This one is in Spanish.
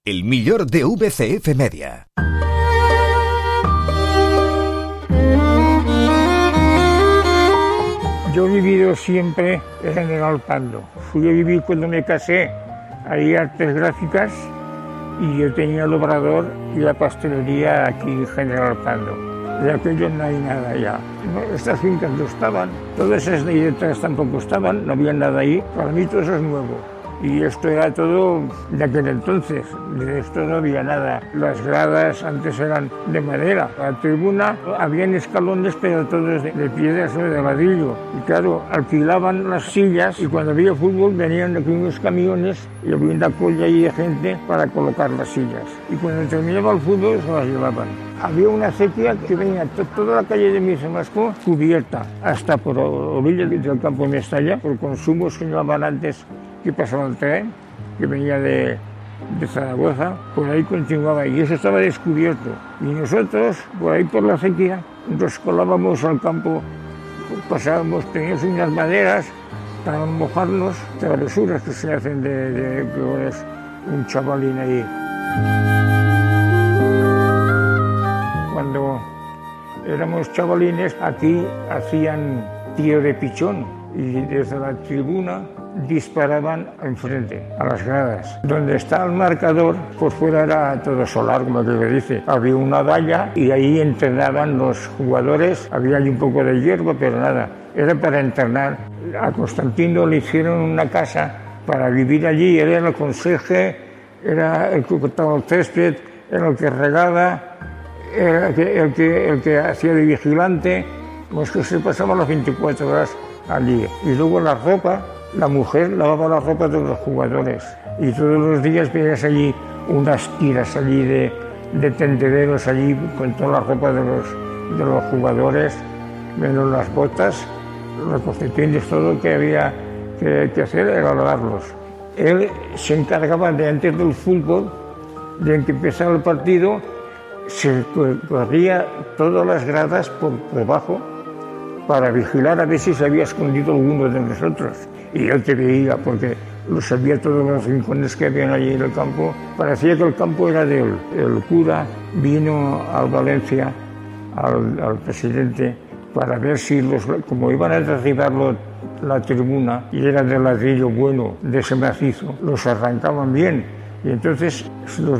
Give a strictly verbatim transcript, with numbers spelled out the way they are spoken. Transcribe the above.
el millor de V C F Media. Yo he vivido siempre en General Pando. Fui a vivir cuando me casé, ahí artes gráficas, y yo tenía el obrador y la pastelería aquí en General Pando. De aquello no hay nada ya. No, estas fincas no estaban, todas esas de ahí detrás tampoco estaban, no había nada ahí. Para mí todo eso es nuevo. Y esto era todo de aquel entonces, de esto no había nada. Las gradas antes eran de madera, la tribuna habían escalones pero todos de, de piedras o de ladrillo. Y claro, alquilaban las sillas y cuando había fútbol venían aquí unos camiones y había una colla ahí de gente para colocar las sillas. Y cuando terminaba el fútbol se las llevaban. Había una acequia que venía to toda la calle de Misemasco cubierta, hasta por orillas del campo de Mestalla, por consumos que llevaban antes que pasaba el tren, que venía de, de Zaragoza, por ahí continuaba y eso estaba descubierto. Y nosotros, por ahí por la acequia, nos colábamos al campo, pasábamos, teníamos unas maderas para mojarnos, travesuras que se hacen de, de, de es un chavalín ahí. Cuando éramos chavalines, aquí hacían tiro de pichón y desde la tribuna disparaban enfrente, a las gradas. Donde está el marcador, por fuera era todo solar, como que se dice. Había una valla y ahí entrenaban los jugadores. Había allí un poco de hierba, pero nada. Era para entrenar. A Constantino le hicieron una casa para vivir allí. Él era el conserje, era el que cortaba el césped, era el que regaba, era el que, el que, el que hacía de vigilante. Pues que se pasaban las veinticuatro horas allí. Y luego la ropa, la mujer lavaba la ropa de los jugadores y todos los días veías allí unas tiras allí de, de tendederos allí con toda la ropa de los, de los jugadores, menos las botas, los calcetines, todo lo que había que, que hacer era lavarlos. Él se encargaba de antes del fútbol, de que empezara el partido, se corría todas las gradas por debajo para vigilar a ver si se había escondido alguno de nosotros. Y él te veía, porque lo sabía todos los rincones que habían allí en el campo. Parecía que el campo era de él. El cura vino a Valencia, al, al presidente, para ver si, los, como iban a derribarlo la tribuna, y era de ladrillo bueno, de ese macizo, los arrancaban bien. Y entonces los